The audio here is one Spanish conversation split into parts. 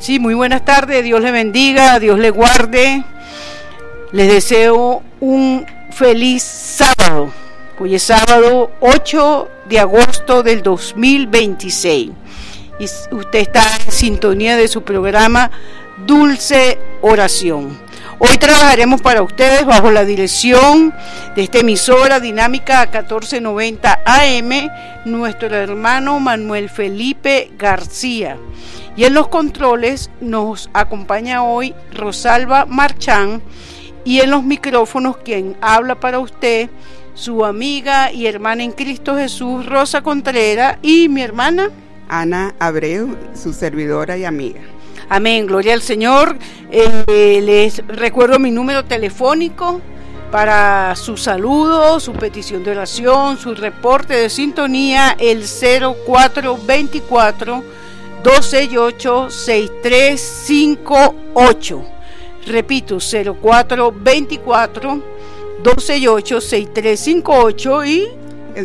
Sí, muy buenas tardes, Dios le bendiga, Dios le guarde. Les deseo un feliz sábado. Hoy es sábado 8 de agosto del 2026. Y usted está en sintonía de su programa Dulce Oración. Hoy trabajaremos para ustedes bajo la dirección de esta emisora Dinámica 1490 AM, nuestro hermano Manuel Felipe García. Y en los controles nos acompaña hoy Rosalba Marchán, y en los micrófonos quien habla para usted, su amiga y hermana en Cristo Jesús, Rosa Contreras, y mi hermana Ana Abreu, su servidora y amiga. Amén, gloria al Señor. Les recuerdo mi número telefónico para su saludo, su petición de oración, su reporte de sintonía, el 0424-268-6358. Repito, 0424-268-6358 y el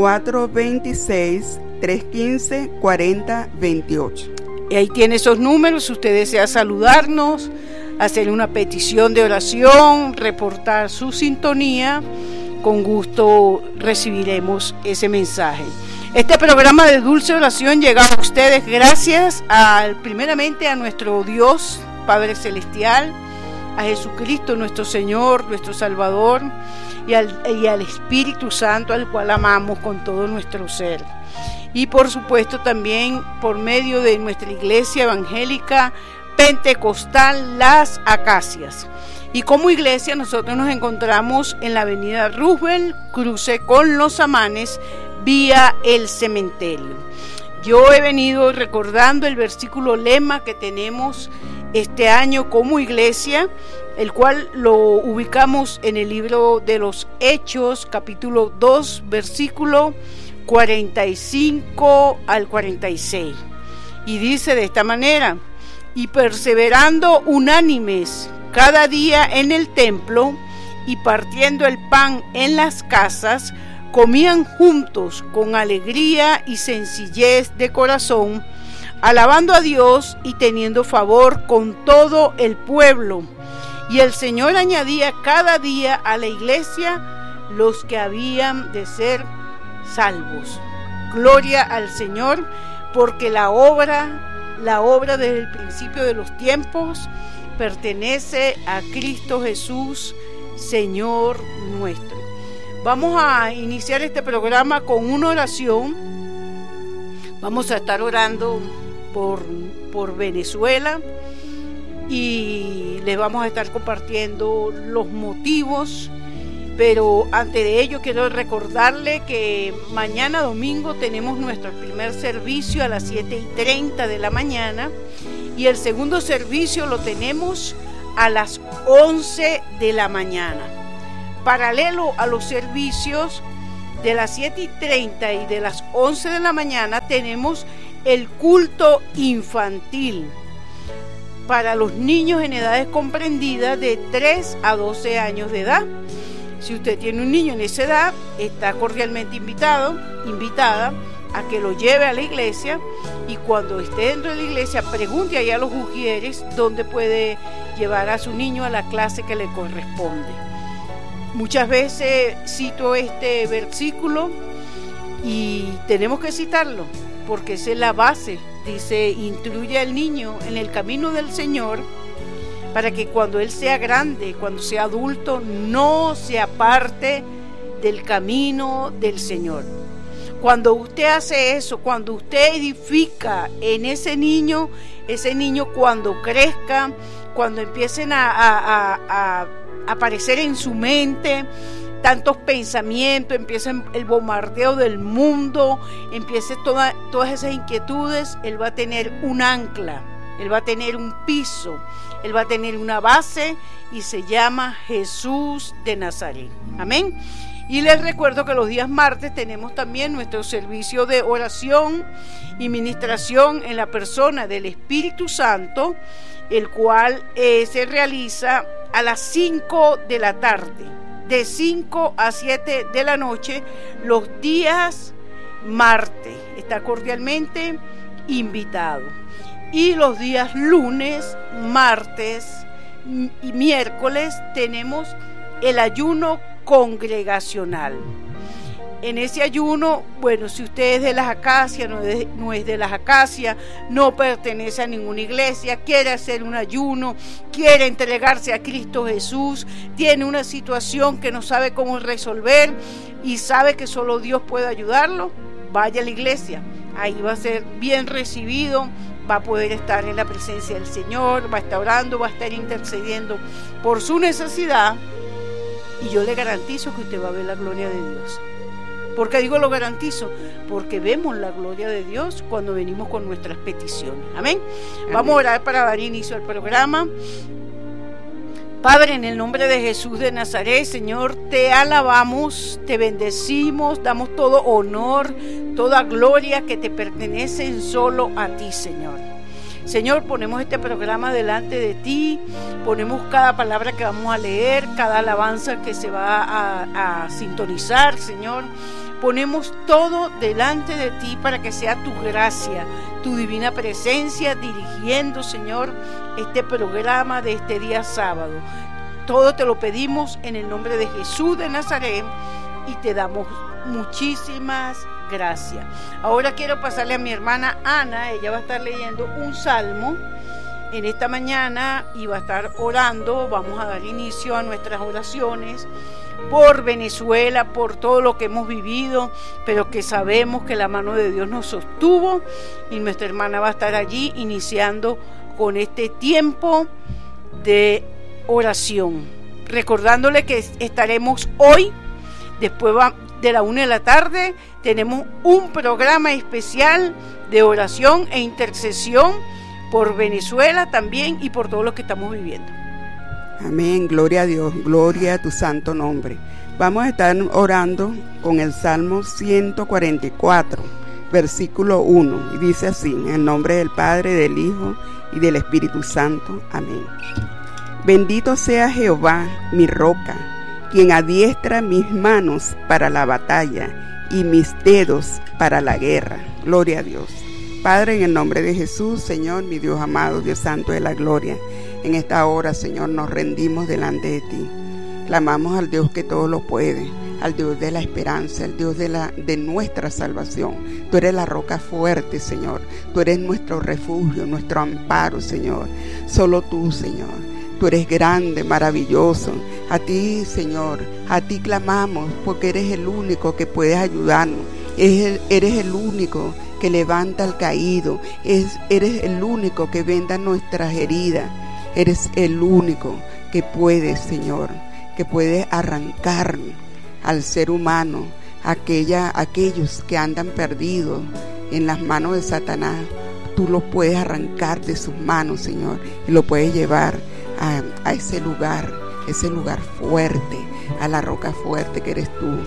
0426-315-4028. Y ahí tiene esos números. Si usted desea saludarnos, hacer una petición de oración, reportar su sintonía, con gusto recibiremos ese mensaje. Este programa de Dulce Oración llega a ustedes gracias primeramente a nuestro Dios Padre Celestial, a Jesucristo nuestro Señor, nuestro Salvador, y al Espíritu Santo, al cual amamos con todo nuestro ser. Y por supuesto también por medio de nuestra iglesia evangélica pentecostal Las Acacias. Y como iglesia nosotros nos encontramos en la avenida Roosevelt, cruce con Los Amanes, vía el cementerio. Yo he venido recordando el versículo lema que tenemos este año como iglesia, el cual lo ubicamos en el libro de los Hechos, capítulo 2, versículo 45 al 46. Y dice de esta manera: y perseverando unánimes cada día en el templo y partiendo el pan en las casas, comían juntos con alegría y sencillez de corazón, alabando a Dios y teniendo favor con todo el pueblo. Y el Señor añadía cada día a la iglesia los que habían de ser salvos. Gloria al Señor, porque la obra desde el principio de los tiempos pertenece a Cristo Jesús, Señor nuestro. Vamos a iniciar este programa con una oración. Vamos a estar orando por Venezuela y les vamos a estar compartiendo los motivos. Pero antes de ello quiero recordarle que mañana domingo tenemos nuestro primer servicio a las 7:30 de la mañana y el segundo servicio lo tenemos a las 11 de la mañana. Paralelo a los servicios de las 7:30 y de las 11 de la mañana tenemos el culto infantil para los niños en edades comprendidas de 3 a 12 años de edad. Si usted tiene un niño en esa edad, está cordialmente invitada a que lo lleve a la iglesia, y cuando esté dentro de la iglesia pregunte allá a los ujieres dónde puede llevar a su niño a la clase que le corresponde. Muchas veces cito este versículo y tenemos que citarlo porque esa es la base. Dice: instruye al niño en el camino del Señor, para que cuando él sea grande, cuando sea adulto, no se aparte del camino del Señor. Cuando usted hace eso, cuando usted edifica en ese niño cuando crezca, cuando empiecen a aparecer en su mente tantos pensamientos, empieza el bombardeo del mundo, empieza todas esas inquietudes, él va a tener un ancla, él va a tener un piso, él va a tener una base, y se llama Jesús de Nazaret. Amén. Y les recuerdo que los días martes tenemos también nuestro servicio de oración y ministración en la persona del Espíritu Santo, el cual se realiza a las 5 de la tarde, de 5 a 7 de la noche, los días martes. Está cordialmente invitado. Y los días lunes, martes y miércoles tenemos el ayuno congregacional. En ese ayuno, bueno, si usted es de las Acacias, no es de las Acacias, no pertenece a ninguna iglesia, quiere hacer un ayuno, quiere entregarse a Cristo Jesús, tiene una situación que no sabe cómo resolver y sabe que solo Dios puede ayudarlo, vaya a la iglesia. Ahí va a ser bien recibido, va a poder estar en la presencia del Señor, va a estar orando, va a estar intercediendo por su necesidad y yo le garantizo que usted va a ver la gloria de Dios. ¿Por qué digo lo garantizo? Porque vemos la gloria de Dios cuando venimos con nuestras peticiones. Amén. Vamos a orar para dar inicio al programa. Padre, en el nombre de Jesús de Nazaret, Señor, te alabamos, te bendecimos, damos todo honor, toda gloria que te pertenecen solo a ti, Señor. Señor, ponemos este programa delante de ti, ponemos cada palabra que vamos a leer, cada alabanza que se va a sintonizar, Señor. Ponemos todo delante de ti para que sea tu gracia, tu divina presencia dirigiendo, Señor, este programa de este día sábado. Todo te lo pedimos en el nombre de Jesús de Nazaret y te damos muchísimas gracias. Ahora quiero pasarle a mi hermana Ana, ella va a estar leyendo un salmo en esta mañana y va a estar orando. Vamos a dar inicio a nuestras oraciones por Venezuela, por todo lo que hemos vivido, pero que sabemos que la mano de Dios nos sostuvo y nuestra hermana va a estar allí iniciando con este tiempo de oración, recordándole que estaremos hoy, después de la 1 de la tarde, tenemos un programa especial de oración e intercesión por Venezuela también y por todo lo que estamos viviendo. Amén, gloria a Dios, gloria a tu santo nombre. Vamos a estar orando con el Salmo 144, versículo 1, y dice así: en el nombre del Padre, del Hijo y del Espíritu Santo. Amén. Bendito sea Jehová, mi roca, quien adiestra mis manos para la batalla y mis dedos para la guerra. Gloria a Dios. Padre, en el nombre de Jesús, Señor, mi Dios amado, Dios santo de la gloria, en esta hora, Señor, nos rendimos delante de ti. Clamamos al Dios que todo lo puede, al Dios de la esperanza, al Dios de nuestra salvación. Tú eres la roca fuerte, Señor. Tú eres nuestro refugio, nuestro amparo, Señor. Solo tú, Señor. Tú eres grande, maravilloso. A ti, Señor, a ti clamamos porque eres el único que puedes ayudarnos. Eres el único que levanta al caído. Eres el único que venda nuestras heridas. Eres el único que puede, Señor, que puede arrancar al ser humano, aquellos que andan perdidos en las manos de Satanás. Tú los puedes arrancar de sus manos, Señor, y lo puedes llevar a ese lugar fuerte, a la roca fuerte que eres tú,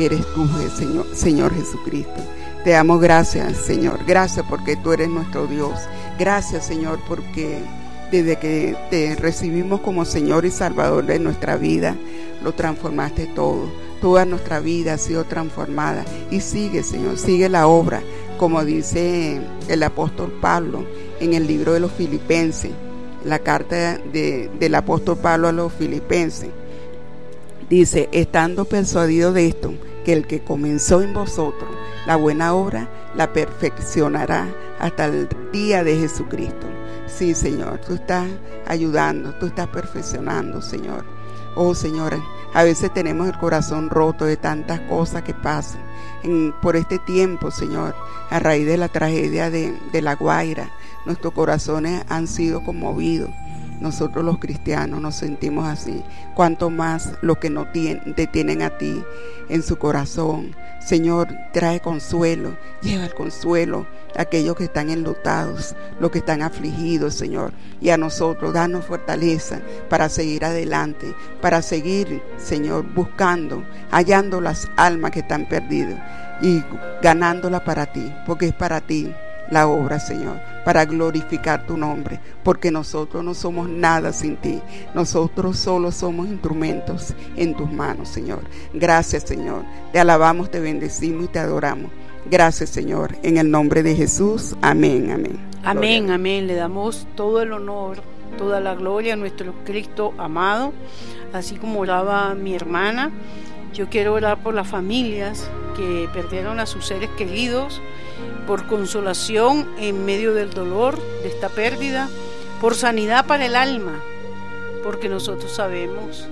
Señor Jesucristo. Te damos gracias, Señor. Gracias porque tú eres nuestro Dios. Gracias, Señor, porque desde que te recibimos como Señor y Salvador de nuestra vida, lo transformaste todo. Toda nuestra vida ha sido transformada. Y sigue, Señor, sigue la obra, como dice el apóstol Pablo en el libro de los Filipenses, la carta del apóstol Pablo a los Filipenses. Dice: estando persuadido de esto, que el que comenzó en vosotros la buena obra, la perfeccionará hasta el día de Jesucristo. Sí, Señor, tú estás ayudando, tú estás perfeccionando, Señor. Oh, Señor, a veces tenemos el corazón roto de tantas cosas que pasan por este tiempo, Señor. A raíz de la tragedia de La Guaira, nuestros corazones han sido conmovidos. Nosotros los cristianos nos sentimos así. Cuanto más los que no te tienen a ti en su corazón. Señor, trae consuelo, lleva el consuelo a aquellos que están enlutados, los que están afligidos, Señor. Y a nosotros, danos fortaleza para seguir adelante, para seguir, Señor, buscando, hallando las almas que están perdidas y ganándolas para ti, porque es para ti la obra, Señor, para glorificar tu nombre, porque nosotros no somos nada sin ti. Nosotros solo somos instrumentos en tus manos, Señor. Gracias, Señor. Te alabamos, te bendecimos y te adoramos. Gracias, Señor. En el nombre de Jesús. Amén, amén. Amén, amén. Le damos todo el honor, toda la gloria a nuestro Cristo amado. Así como oraba mi hermana, yo quiero orar por las familias que perdieron a sus seres queridos, por consolación en medio del dolor de esta pérdida, por sanidad para el alma, porque nosotros sabemos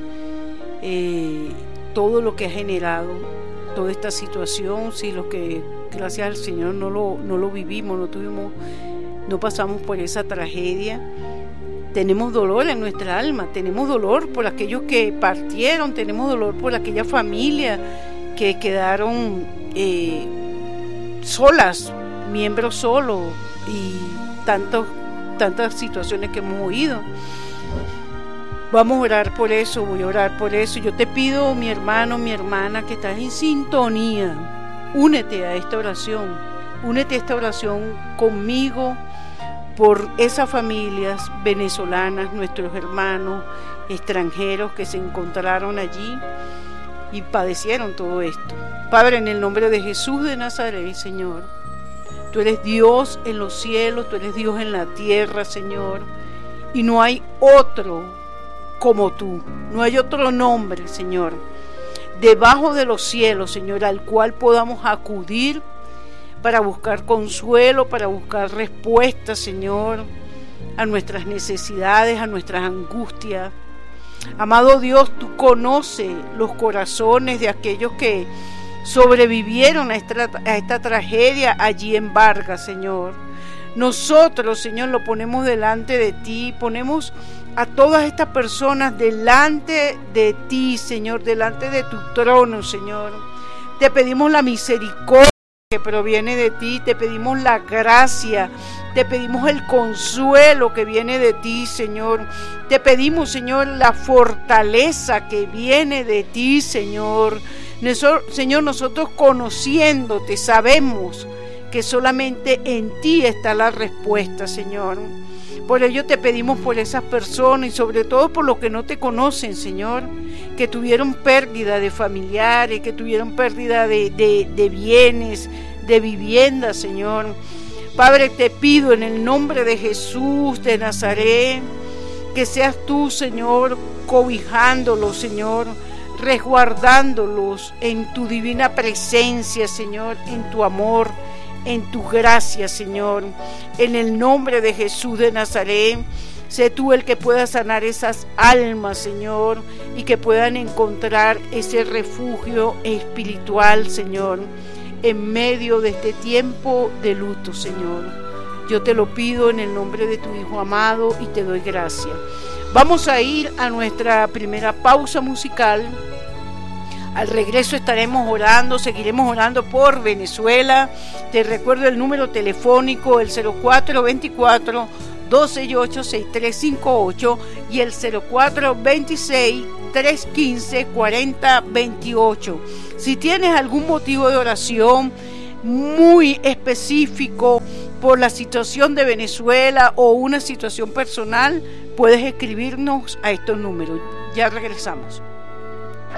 todo lo que ha generado toda esta situación. Si lo que gracias al Señor no lo vivimos, no pasamos por esa tragedia, tenemos dolor en nuestra alma, tenemos dolor por aquellos que partieron, tenemos dolor por aquella familia que quedaron solas, miembros solos, y tantas situaciones que hemos oído. Vamos a orar por eso, voy a orar por eso. Yo te pido, mi hermano, mi hermana, que estás en sintonía, únete a esta oración conmigo por esas familias venezolanas, nuestros hermanos extranjeros que se encontraron allí y padecieron todo esto. Padre, en el nombre de Jesús de Nazaret, Señor, tú eres Dios en los cielos, tú eres Dios en la tierra, Señor, y no hay otro como tú, no hay otro nombre, Señor, debajo de los cielos, Señor, al cual podamos acudir para buscar consuelo, para buscar respuestas, Señor, a nuestras necesidades, a nuestras angustias. Amado Dios, tú conoces los corazones de aquellos que sobrevivieron a esta tragedia allí en Vargas, Señor. Nosotros, Señor, lo ponemos delante de ti, ponemos a todas estas personas delante de ti, Señor, delante de tu trono, Señor. Te pedimos la misericordia que proviene de ti, te pedimos la gracia, te pedimos el consuelo que viene de ti, Señor. Te pedimos, Señor, la fortaleza que viene de ti, Señor. Señor, nosotros conociéndote sabemos que solamente en ti está la respuesta, Señor. Por ello te pedimos por esas personas y sobre todo por los que no te conocen, Señor, que tuvieron pérdida de familiares, que tuvieron pérdida de bienes, de viviendas, Señor. Padre, te pido en el nombre de Jesús de Nazaret, que seas tú, Señor, cobijándolos, Señor, resguardándolos en tu divina presencia, Señor, en tu amor, en tu gracia, Señor. En el nombre de Jesús de Nazaret, sé tú el que pueda sanar esas almas, Señor, y que puedan encontrar ese refugio espiritual, Señor, en medio de este tiempo de luto, Señor. Yo te lo pido en el nombre de tu Hijo amado y te doy gracias. Vamos a ir a nuestra primera pausa musical. Al regreso estaremos orando, seguiremos orando por Venezuela. Te recuerdo el número telefónico, el 0424-268-6358 y el 0426-315-4028. Si tienes algún motivo de oración muy específico por la situación de Venezuela o una situación personal, puedes escribirnos a estos números. Ya regresamos.